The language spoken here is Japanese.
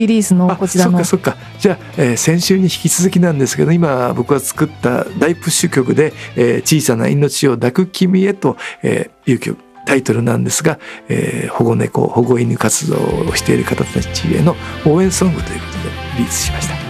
リリースのこちらの。 そっかじゃあ、先週に引き続きなんですけど、今僕が作った大プッシュ曲で、小さな命を抱く君へという曲タイトルなんですが、保護猫保護犬活動をしている方たちへの応援ソングということでリリースしました。